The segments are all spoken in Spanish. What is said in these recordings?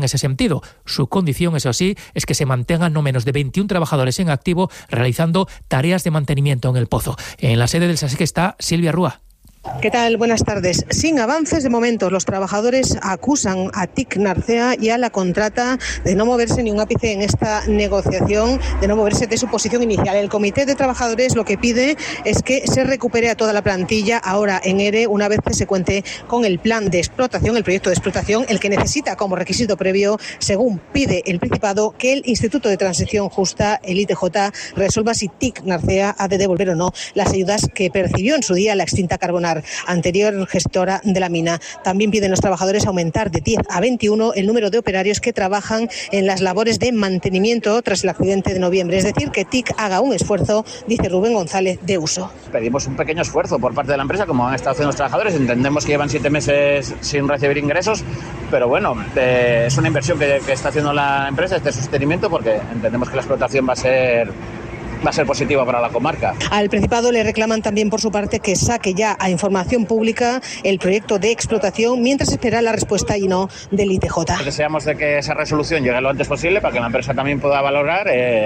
en ese sentido. Su condición, eso sí, es que se mantengan no menos de 21 trabajadores en activo realizando tareas de mantenimiento en el pozo. En la sede del SASEC está Silvia Rúa. ¿Qué tal? Buenas tardes. Sin avances de momento, los trabajadores acusan a TIC Narcea y a la contrata de no moverse ni un ápice en esta negociación, de no moverse de su posición inicial. El Comité de Trabajadores lo que pide es que se recupere a toda la plantilla ahora en ERE, una vez que se cuente con el plan de explotación, el proyecto de explotación, el que necesita como requisito previo, según pide el Principado, que el Instituto de Transición Justa, el ITJ, resuelva si TIC Narcea ha de devolver o no las ayudas que percibió en su día la extinta Carbonar, anterior gestora de la mina. También piden los trabajadores aumentar de 10 a 21 el número de operarios que trabajan en las labores de mantenimiento tras el accidente de noviembre. Es decir, que TIC haga un esfuerzo, dice Rubén González, de uso. Pedimos un pequeño esfuerzo por parte de la empresa, como han estado haciendo los trabajadores. Entendemos que llevan 7 meses sin recibir ingresos, pero bueno, es una inversión que está haciendo la empresa, este sostenimiento, porque entendemos que la explotación va a ser positiva para la comarca. Al Principado le reclaman también por su parte que saque ya a información pública el proyecto de explotación mientras espera la respuesta y no del ITJ. Deseamos de que esa resolución llegue lo antes posible para que la empresa también pueda valorar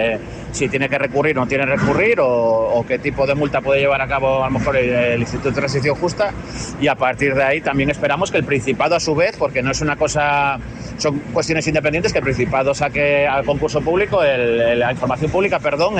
si tiene que recurrir o no tiene que recurrir o qué tipo de multa puede llevar a cabo a lo mejor el Instituto de Transición Justa, y a partir de ahí también esperamos que el Principado a su vez, porque no es una cosa, son cuestiones independientes, que el Principado saque al concurso público la información pública,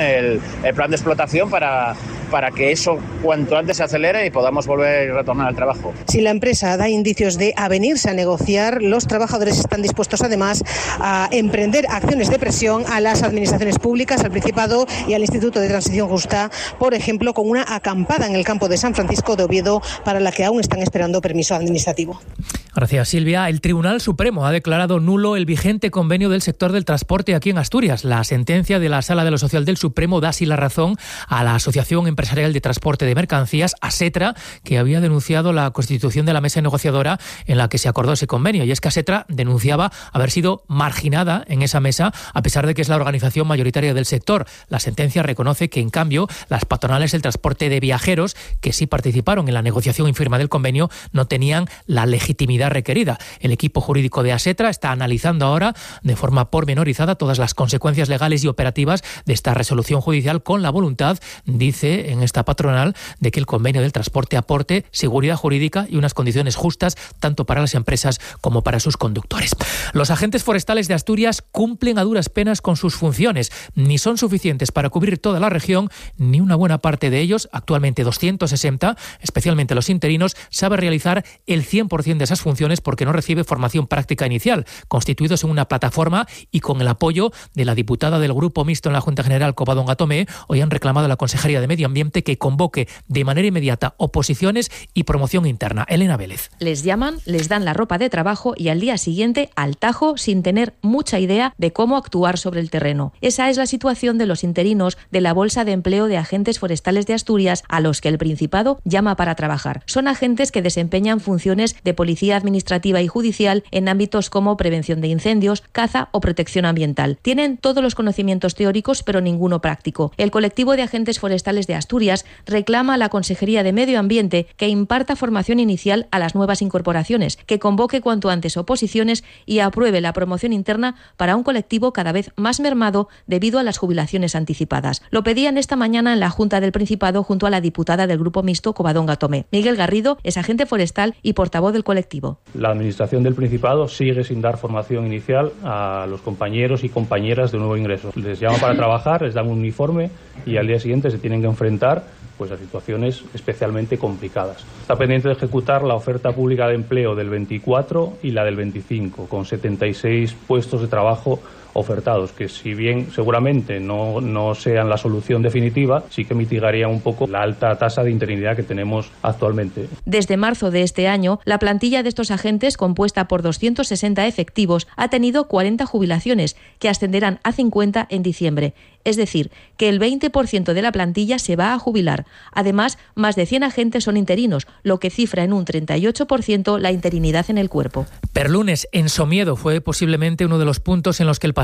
el plan de explotación para que eso cuanto antes se acelere y podamos volver y retornar al trabajo. Si la empresa da indicios de avenirse a negociar, los trabajadores están dispuestos además a emprender acciones de presión a las administraciones públicas, al Principado y al Instituto de Transición Justa, por ejemplo, con una acampada en el campo de San Francisco de Oviedo para la que aún están esperando permiso administrativo. Gracias, Silvia. El Tribunal Supremo ha declarado nulo el vigente convenio del sector del transporte aquí en Asturias. La sentencia de la Sala de lo Social del Supremo da así la razón a la Asociación Empresarial de Transporte de Mercancías, ASETRA, que había denunciado la constitución de la mesa negociadora en la que se acordó ese convenio. Y es que ASETRA denunciaba haber sido marginada en esa mesa, a pesar de que es la organización mayoritaria del sector. La sentencia reconoce que, en cambio, las patronales del transporte de viajeros, que sí participaron en la negociación y firma del convenio, no tenían la legitimidad requerida. El equipo jurídico de ASETRA está analizando ahora de forma pormenorizada todas las consecuencias legales y operativas de esta resolución judicial, con la voluntad, dice en esta patronal, de que el convenio del transporte aporte seguridad jurídica y unas condiciones justas tanto para las empresas como para sus conductores. Los agentes forestales de Asturias cumplen a duras penas con sus funciones. Ni son suficientes para cubrir toda la región, ni una buena parte de ellos, actualmente 260, especialmente los interinos, sabe realizar el 100% de esas funciones porque no recibe formación práctica inicial. Constituidos en una plataforma y con el apoyo de la diputada del Grupo Mixto en la Junta General, Covadonga Tomé, hoy han reclamado a la Consejería de Medio Ambiente que convoque de manera inmediata oposiciones y promoción interna. Elena Vélez. Les llaman, les dan la ropa de trabajo y al día siguiente al tajo, sin tener mucha idea de cómo actuar sobre el terreno. Esa es la situación de los interinos de la Bolsa de Empleo de Agentes Forestales de Asturias, a los que el Principado llama para trabajar. Son agentes que desempeñan funciones de policía administrativa y judicial en ámbitos como prevención de incendios, caza o protección ambiental. Tienen todos los conocimientos teóricos, pero ninguno práctico. El colectivo de agentes forestales de Asturias reclama a la Consejería de Medio Ambiente que imparta formación inicial a las nuevas incorporaciones, que convoque cuanto antes oposiciones y apruebe la promoción interna para un colectivo cada vez más mermado debido a las jubilaciones anticipadas. Lo pedían esta mañana en la Junta del Principado junto a la diputada del Grupo Mixto, Covadonga Tomé. Miguel Garrido es agente forestal y portavoz del colectivo. La Administración del Principado sigue sin dar formación inicial a los compañeros y compañeras de nuevo ingreso. Les llama para trabajar, les dan un uniforme y al día siguiente se tienen que enfrentar a situaciones especialmente complicadas. Está pendiente de ejecutar la oferta pública de empleo del 24 y la del 25, con 76 puestos de trabajo ofertados, que si bien seguramente no sean la solución definitiva, sí que mitigaría un poco la alta tasa de interinidad que tenemos actualmente. Desde marzo de este año, la plantilla de estos agentes, compuesta por 260 efectivos, ha tenido 40 jubilaciones, que ascenderán a 50 en diciembre. Es decir, que el 20% de la plantilla se va a jubilar. Además, más de 100 agentes son interinos, lo que cifra en un 38% la interinidad en el cuerpo. Perlunes, en Somiedo, fue posiblemente uno de los puntos en los que el pasado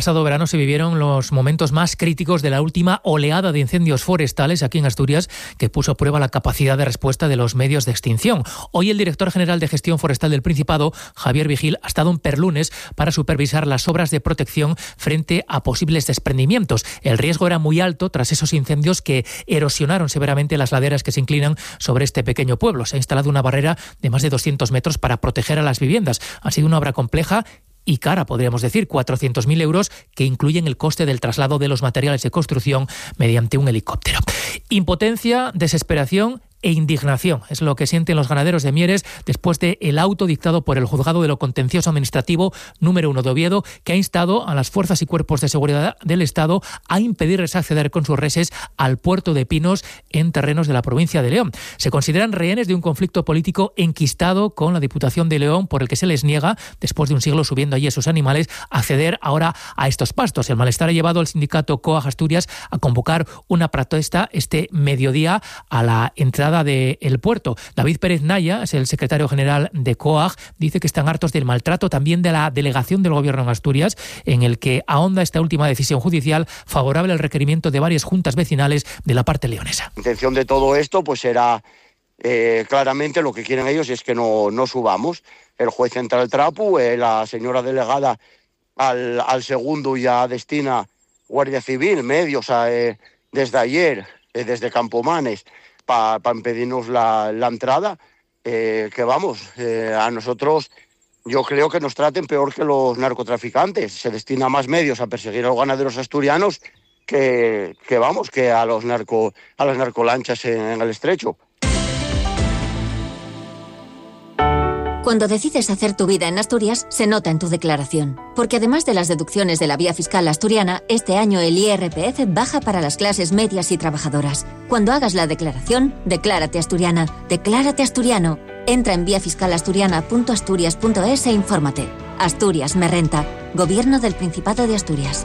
pasado verano se vivieron los momentos más críticos de la última oleada de incendios forestales aquí en Asturias, que puso a prueba la capacidad de respuesta de los medios de extinción. Hoy el director general de Gestión Forestal del Principado, Javier Vigil, ha estado en Perlunes para supervisar las obras de protección frente a posibles desprendimientos. El riesgo era muy alto tras esos incendios que erosionaron severamente las laderas que se inclinan sobre este pequeño pueblo. Se ha instalado una barrera de más de 200 metros para proteger a las viviendas. Ha sido una obra compleja y cara, podríamos decir, 400.000 euros, que incluyen el coste del traslado de los materiales de construcción mediante un helicóptero. Impotencia, desesperación e indignación es lo que sienten los ganaderos de Mieres después del auto dictado por el Juzgado de lo Contencioso Administrativo número 1 de Oviedo, que ha instado a las fuerzas y cuerpos de seguridad del Estado a impedirles acceder con sus reses al puerto de Pinos en terrenos de la provincia de León. Se consideran rehenes de un conflicto político enquistado con la Diputación de León, por el que se les niega, después de un siglo subiendo allí a sus animales, acceder ahora a estos pastos. El malestar ha llevado al sindicato COAG Asturias a convocar una protesta este mediodía a la entrada del puerto. David Pérez Naya, es el secretario general de COAG, dice que están hartos del maltrato también de la delegación del Gobierno en Asturias, en el que ahonda esta última decisión judicial favorable al requerimiento de varias juntas vecinales de la parte leonesa. La intención de todo esto pues era claramente lo que quieren ellos es que no subamos. El juez central Trapu, la señora delegada al segundo ya destina Guardia Civil, medios desde ayer, desde Campomanes, para impedirnos la entrada, a nosotros yo creo que nos traten peor que los narcotraficantes. Se destina más medios a perseguir a los ganaderos asturianos que a las narcolanchas en el estrecho. Cuando decides hacer tu vida en Asturias, se nota en tu declaración. Porque además de las deducciones de la vía fiscal asturiana, este año el IRPF baja para las clases medias y trabajadoras. Cuando hagas la declaración, declárate asturiana, declárate asturiano. Entra en viafiscalasturiana.asturias.es e infórmate. Asturias me renta. Gobierno del Principado de Asturias.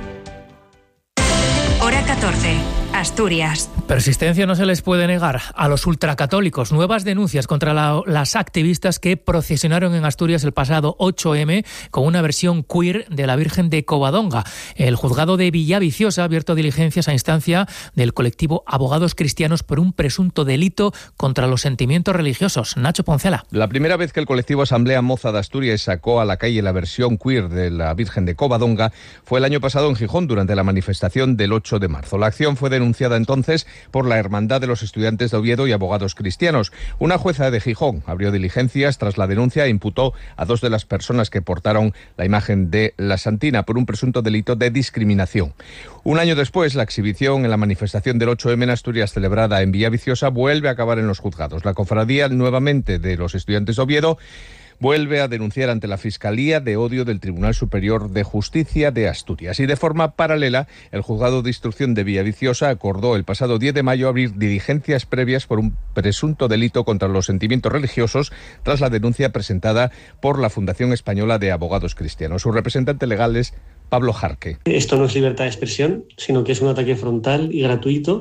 Hora 14. Asturias. Persistencia no se les puede negar a los ultracatólicos. Nuevas denuncias contra las activistas que procesionaron en Asturias el pasado 8M con una versión queer de la Virgen de Covadonga. El juzgado de Villaviciosa ha abierto diligencias a instancia del colectivo Abogados Cristianos por un presunto delito contra los sentimientos religiosos. Nacho Poncela. La primera vez que el colectivo Asamblea Moza de Asturias sacó a la calle la versión queer de la Virgen de Covadonga fue el año pasado en Gijón durante la manifestación del 8 de marzo. La acción fue denunciada entonces por la Hermandad de los Estudiantes de Oviedo y Abogados Cristianos. Una jueza de Gijón abrió diligencias tras la denuncia e imputó a dos de las personas que portaron la imagen de la Santina por un presunto delito de discriminación. Un año después, la exhibición en la manifestación del 8M en Asturias celebrada en Villaviciosa vuelve a acabar en los juzgados. La cofradía nuevamente de los Estudiantes de Oviedo vuelve a denunciar ante la Fiscalía de Odio del Tribunal Superior de Justicia de Asturias. Y de forma paralela, el Juzgado de Instrucción de Villaviciosa acordó el pasado 10 de mayo abrir diligencias previas por un presunto delito contra los sentimientos religiosos tras la denuncia presentada por la Fundación Española de Abogados Cristianos. Su representante legal es Pablo Jarque. Esto no es libertad de expresión, sino que es un ataque frontal y gratuito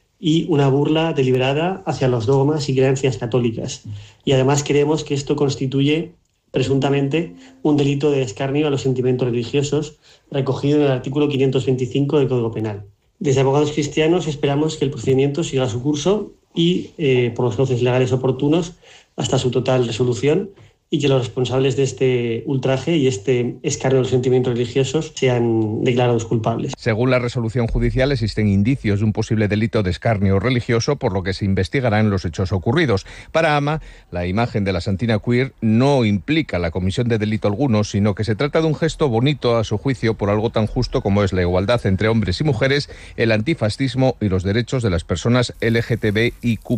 y una burla deliberada hacia los dogmas y creencias católicas. Y además creemos que esto constituye presuntamente un delito de escarnio a los sentimientos religiosos recogido en el artículo 525 del Código Penal. Desde Abogados Cristianos esperamos que el procedimiento siga su curso y por los cauces legales oportunos hasta su total resolución, y que los responsables de este ultraje y este escarnio de los sentimientos religiosos sean declarados culpables. Según la resolución judicial, existen indicios de un posible delito de escarnio religioso, por lo que se investigarán los hechos ocurridos. Para AMA, la imagen de la Santina queer no implica la comisión de delito alguno, sino que se trata de un gesto bonito, a su juicio, por algo tan justo como es la igualdad entre hombres y mujeres, el antifascismo y los derechos de las personas LGTBIQ+.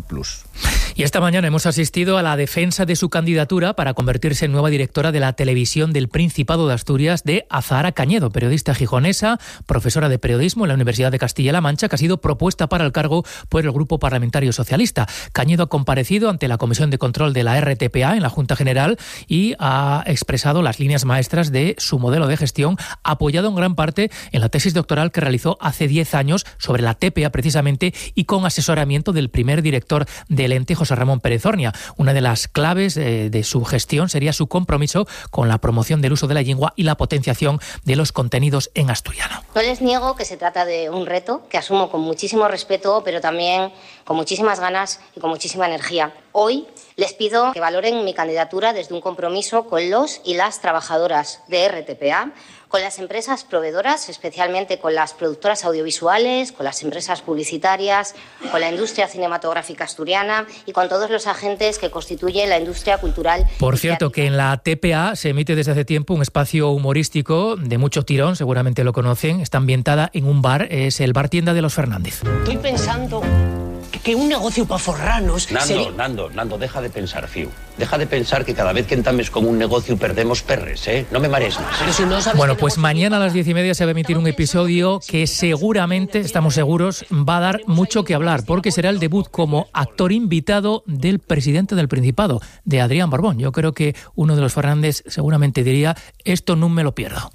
Y esta mañana hemos asistido a la defensa de su candidatura para convertirse en nueva directora de la televisión del Principado de Asturias de Azahara Cañedo, periodista gijonesa, profesora de periodismo en la Universidad de Castilla-La Mancha, que ha sido propuesta para el cargo por el Grupo Parlamentario Socialista. Cañedo ha comparecido ante la Comisión de Control de la RTPA en la Junta General y ha expresado las líneas maestras de su modelo de gestión, apoyado en gran parte en la tesis doctoral que realizó hace 10 años sobre la TPA precisamente y con asesoramiento del primer director del ente, José José Ramón Pérez Ornia. Una de las claves de su gestión sería su compromiso con la promoción del uso de la lengua y la potenciación de los contenidos en asturiano. No les niego que se trata de un reto que asumo con muchísimo respeto, pero también con muchísimas ganas y con muchísima energía. Hoy les pido que valoren mi candidatura desde un compromiso con los y las trabajadoras de RTPA, con las empresas proveedoras, especialmente con las productoras audiovisuales, con las empresas publicitarias, con la industria cinematográfica asturiana y con todos los agentes que constituyen la industria cultural. Por cierto, que en la TPA se emite desde hace tiempo un espacio humorístico de mucho tirón, seguramente lo conocen, está ambientada en un bar, es el Bar Tienda de los Fernández. Estoy pensando que un negocio para forranos... Nando, deja de pensar, Fiu. Deja de pensar que cada vez que entames con un negocio perdemos perres, ¿eh? No me marees más. Pero si no sabes bueno, pues mañana a las 10:30 se va a emitir un episodio que seguramente, estamos seguros, va a dar mucho que hablar, porque será el debut como actor invitado del presidente del Principado, de Adrián Barbón. Yo creo que uno de los Fernández seguramente diría, esto no me lo pierdo.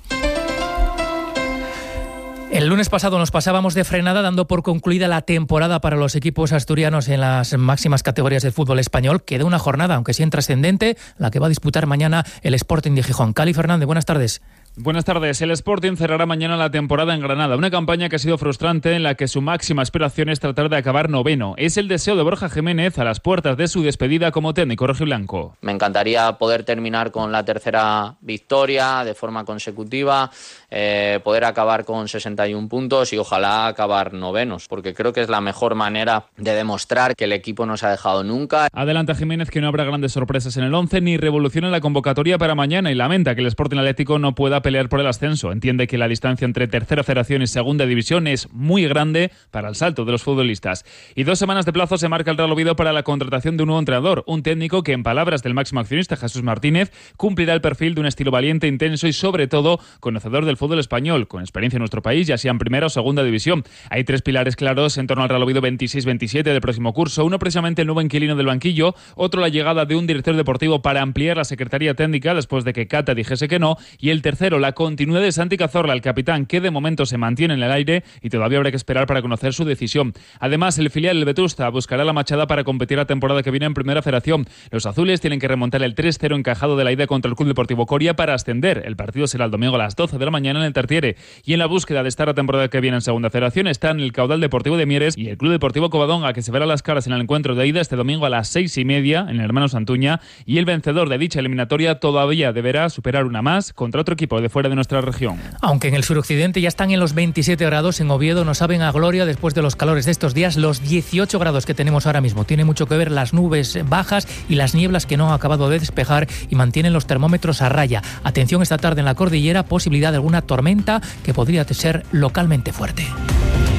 El lunes pasado nos pasábamos de frenada dando por concluida la temporada para los equipos asturianos en las máximas categorías del fútbol español. Queda una jornada, aunque sí trascendente, la que va a disputar mañana el Sporting de Gijón. Cali Fernández, buenas tardes. Buenas tardes. El Sporting cerrará mañana la temporada en Granada, una campaña que ha sido frustrante en la que su máxima aspiración es tratar de acabar noveno. Es el deseo de Borja Jiménez a las puertas de su despedida como técnico rojiblanco. Me encantaría poder terminar con la tercera victoria de forma consecutiva, poder acabar con 61 puntos y ojalá acabar novenos, porque creo que es la mejor manera de demostrar que el equipo no se ha dejado nunca. Adelanta Jiménez que no habrá grandes sorpresas en el 11 ni revolución en la convocatoria para mañana y lamenta que el Sporting Atlético no pueda pelear por el ascenso. Entiende que la distancia entre tercera federación y segunda división es muy grande para el salto de los futbolistas. Y 2 semanas de plazo se marca el Real Oviedo para la contratación de un nuevo entrenador, un técnico que, en palabras del máximo accionista Jesús Martínez, cumplirá el perfil de un estilo valiente, intenso y sobre todo conocedor del fútbol español, con experiencia en nuestro país, ya sea en primera o segunda división. Hay 3 pilares claros en torno al Real Oviedo 26-27 del próximo curso. Uno precisamente el nuevo inquilino del banquillo, otro la llegada de un director deportivo para ampliar la secretaría técnica después de que Cata dijese que no, y el tercero la continuidad de Santi Cazorla, el capitán, que de momento se mantiene en el aire y todavía habrá que esperar para conocer su decisión. Además, el filial del Vetusta buscará la machada para competir la temporada que viene en Primera Federación. Los azules tienen que remontar el 3-0 encajado de la ida contra el Club Deportivo Coria para ascender. El partido será el domingo a las 12 de la mañana en el Tartiere. Y en la búsqueda de estar la temporada que viene en Segunda Federación están el Caudal Deportivo de Mieres y el Club Deportivo Covadonga, que se verá las caras en el encuentro de ida este domingo a las 6:30 en el Hermano Santuña, y el vencedor de dicha eliminatoria todavía deberá superar una más contra otro equipo de fuera de nuestra región. Aunque en el suroccidente ya están en los 27 grados, en Oviedo no saben a gloria después de los calores de estos días los 18 grados que tenemos ahora mismo. Tiene mucho que ver las nubes bajas y las nieblas que no han acabado de despejar y mantienen los termómetros a raya. Atención esta tarde en la cordillera, posibilidad de alguna tormenta que podría ser localmente fuerte.